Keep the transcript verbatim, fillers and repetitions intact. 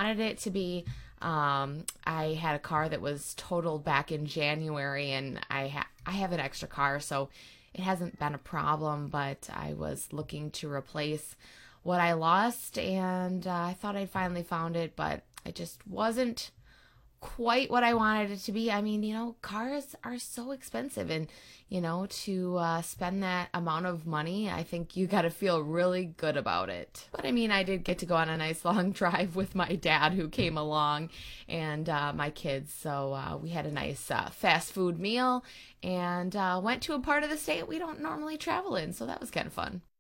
wanted it to be. Um, I had a car that was totaled back in January, and I ha- I have an extra car, so it hasn't been a problem. But I was looking to replace what I lost, and uh, I thought I'd finally found it, but it just wasn't quite what I wanted it to be. I mean, you know, cars are so expensive, and you know, to uh, spend that amount of money, I think you got to feel really good about it. But I mean, I did get to go on a nice long drive with my dad who came along, and uh, my kids. So uh, we had a nice uh, fast food meal, and uh, went to a part of the state we don't normally travel in. So that was kind of fun.